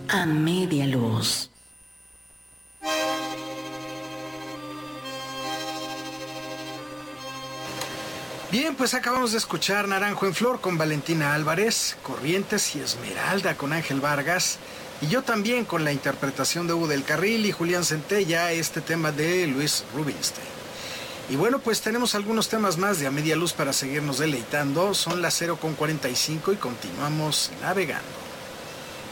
A media luz. Bien, pues acabamos de escuchar Naranjo en Flor con Valentina Álvarez, Corrientes y Esmeralda con Ángel Vargas, y yo también con la interpretación de Hugo del Carril y Julián Centella, este tema de Luis Rubinstein. Y bueno, pues tenemos algunos temas más de A Media Luz para seguirnos deleitando. Son las 0:45 y continuamos navegando.